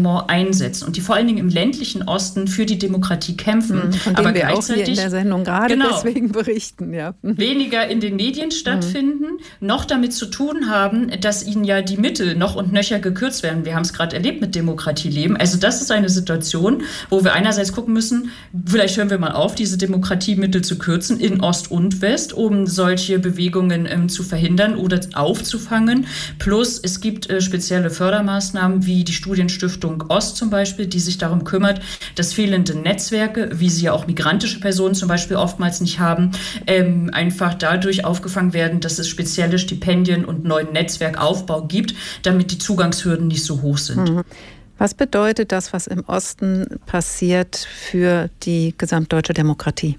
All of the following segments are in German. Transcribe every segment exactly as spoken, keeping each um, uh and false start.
Engagement einsetzen und die vor allen Dingen im ländlichen Osten für die Demokratie kämpfen. Von denen aber wir auch hier in der Sendung gerade genau, deswegen berichten. Ja. Weniger in den Medien stattfinden, mhm. noch damit zu tun haben, dass ihnen ja die Mittel noch und nöcher gekürzt werden. Wir haben es gerade erlebt mit Demokratieleben. Also das ist eine Situation, wo wir einerseits gucken müssen, vielleicht hören wir mal auf, diese Demokratiemittel zu kürzen in Ost und West, um solche Bewegungen ähm, zu verhindern oder aufzufangen. Plus es gibt äh, spezielle Fördermaßnahmen wie die Studienstiftung Ost zum Beispiel, die sich darum kümmert, dass fehlende Netzwerke, wie sie ja auch migrantische Personen zum Beispiel oftmals nicht haben, ähm, einfach dadurch aufgefangen werden, dass es spezielle Stipendien und neuen Netzwerkaufbau gibt, damit die Zugangshürden nicht so hoch sind. Mhm. Was bedeutet das, was im Osten passiert, für die gesamtdeutsche Demokratie?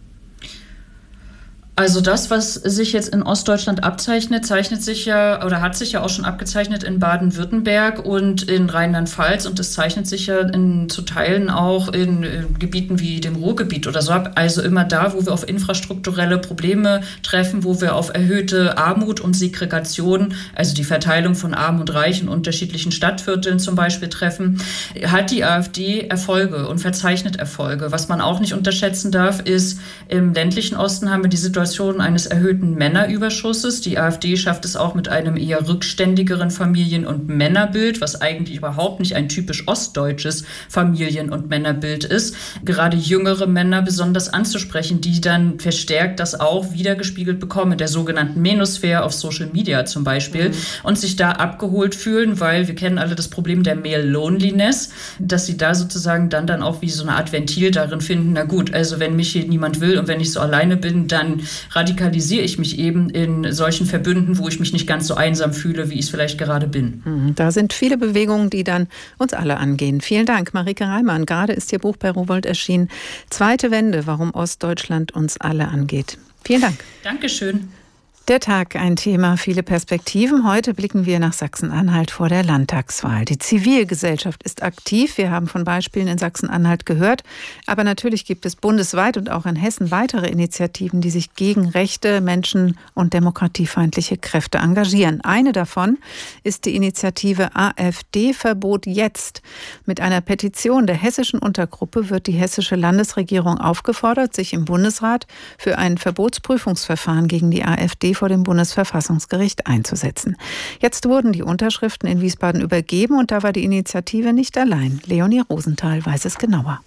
Also das, was sich jetzt in Ostdeutschland abzeichnet, zeichnet sich ja oder hat sich ja auch schon abgezeichnet in Baden-Württemberg und in Rheinland-Pfalz und es zeichnet sich ja in, zu Teilen auch in, in Gebieten wie dem Ruhrgebiet oder so ab. Also immer da, wo wir auf infrastrukturelle Probleme treffen, wo wir auf erhöhte Armut und Segregation, also die Verteilung von Arm und Reich in unterschiedlichen Stadtvierteln zum Beispiel treffen, hat die AfD Erfolge und verzeichnet Erfolge. Was man auch nicht unterschätzen darf, ist, im ländlichen Osten haben wir die Situation eines erhöhten Männerüberschusses. Die AfD schafft es auch mit einem eher rückständigeren Familien- und Männerbild, was eigentlich überhaupt nicht ein typisch ostdeutsches Familien- und Männerbild ist, gerade jüngere Männer besonders anzusprechen, die dann verstärkt das auch wiedergespiegelt bekommen, in der sogenannten Menosphäre auf Social Media zum Beispiel, mhm. und sich da abgeholt fühlen, weil wir kennen alle das Problem der Male Loneliness, dass sie da sozusagen dann, dann auch wie so eine Art Ventil darin finden, na gut, also wenn mich hier niemand will und wenn ich so alleine bin, dann radikalisiere ich mich eben in solchen Verbünden, wo ich mich nicht ganz so einsam fühle, wie ich es vielleicht gerade bin. Da sind viele Bewegungen, die dann uns alle angehen. Vielen Dank, Marike Reimann. Gerade ist Ihr Buch bei Rowohlt erschienen. Zweite Wende, warum Ostdeutschland uns alle angeht. Vielen Dank. Dankeschön. Der Tag, ein Thema, viele Perspektiven. Heute blicken wir nach Sachsen-Anhalt vor der Landtagswahl. Die Zivilgesellschaft ist aktiv. Wir haben von Beispielen in Sachsen-Anhalt gehört. Aber natürlich gibt es bundesweit und auch in Hessen weitere Initiativen, die sich gegen rechte, menschen- und demokratiefeindliche Kräfte engagieren. Eine davon ist die Initiative AfD-Verbot jetzt. Mit einer Petition der hessischen Untergruppe wird die hessische Landesregierung aufgefordert, sich im Bundesrat für ein Verbotsprüfungsverfahren gegen die AfD vor dem Bundesverfassungsgericht einzusetzen. Jetzt wurden die Unterschriften in Wiesbaden übergeben und da war die Initiative nicht allein. Leonie Rosenthal weiß es genauer.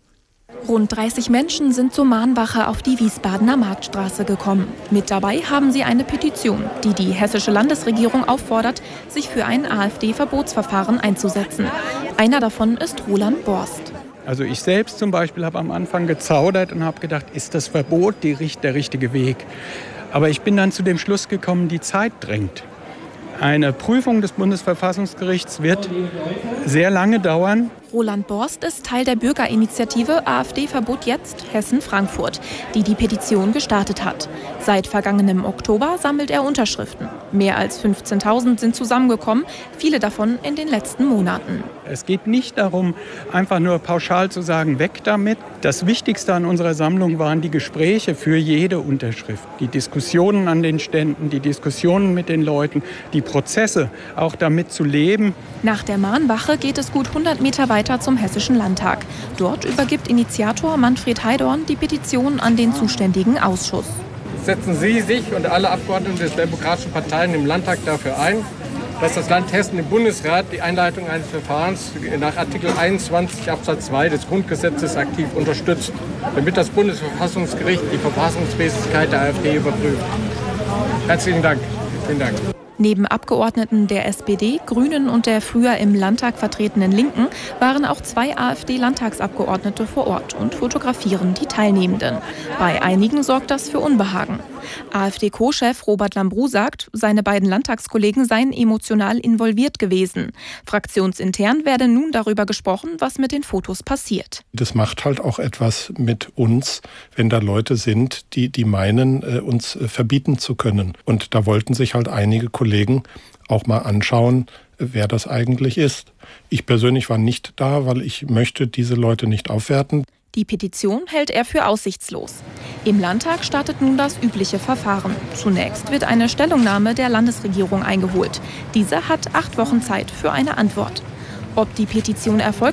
Rund dreißig Menschen sind zur Mahnwache auf die Wiesbadener Marktstraße gekommen. Mit dabei haben sie eine Petition, die die hessische Landesregierung auffordert, sich für ein AfD-Verbotsverfahren einzusetzen. Einer davon ist Roland Borst. Also ich selbst zum Beispiel habe am Anfang gezaudert und habe gedacht, ist das Verbot die, der richtige Weg? Aber ich bin dann zu dem Schluss gekommen, die Zeit drängt. Eine Prüfung des Bundesverfassungsgerichts wird sehr lange dauern. Roland Borst ist Teil der Bürgerinitiative AfD-Verbot jetzt Hessen-Frankfurt, die die Petition gestartet hat. Seit vergangenem Oktober sammelt er Unterschriften. Mehr als fünfzehntausend sind zusammengekommen, viele davon in den letzten Monaten. Es geht nicht darum, einfach nur pauschal zu sagen, weg damit. Das Wichtigste an unserer Sammlung waren die Gespräche für jede Unterschrift. Die Diskussionen an den Ständen, die Diskussionen mit den Leuten, die Prozesse, auch damit zu leben. Nach der Mahnwache geht es gut hundert Meter weiter zum Hessischen Landtag. Dort übergibt Initiator Manfred Heidorn die Petition an den zuständigen Ausschuss. Setzen Sie sich und alle Abgeordneten der demokratischen Parteien im Landtag dafür ein, dass das Land Hessen im Bundesrat die Einleitung eines Verfahrens nach Artikel einundzwanzig Absatz zwei des Grundgesetzes aktiv unterstützt, damit das Bundesverfassungsgericht die Verfassungsmäßigkeit der AfD überprüft. Herzlichen Dank. Vielen Dank. Neben Abgeordneten der S P D, Grünen und der früher im Landtag vertretenen Linken waren auch zwei AfD-Landtagsabgeordnete vor Ort und fotografieren die Teilnehmenden. Bei einigen sorgt das für Unbehagen. AfD-Co-Chef Robert Lambrou sagt, seine beiden Landtagskollegen seien emotional involviert gewesen. Fraktionsintern werde nun darüber gesprochen, was mit den Fotos passiert. Das macht halt auch etwas mit uns, wenn da Leute sind, die, die meinen, uns verbieten zu können. Und da wollten sich halt einige Kollegen auch mal anschauen, wer das eigentlich ist. Ich persönlich war nicht da, weil ich möchte diese Leute nicht aufwerten. Die Petition hält er für aussichtslos. Im Landtag startet nun das übliche Verfahren. Zunächst wird eine Stellungnahme der Landesregierung eingeholt. Diese hat acht Wochen Zeit für eine Antwort. Ob die Petition erfolgt,